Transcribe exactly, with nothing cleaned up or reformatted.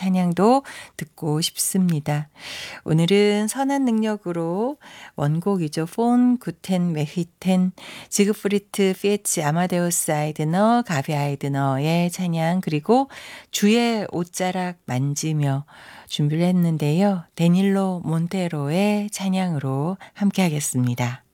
찬양도 듣고 싶습니다. 오늘은 선한 능력으로 원곡이죠. 폰 구텐 메히텐 지그프리트 피에츠 아마데우스 아이드너 가비 아이드너의 찬양 그리고 주의 옷자락 만지며 준비를 했는데요. 데닐로 몬테로의 찬양으로 함께 하겠습니다.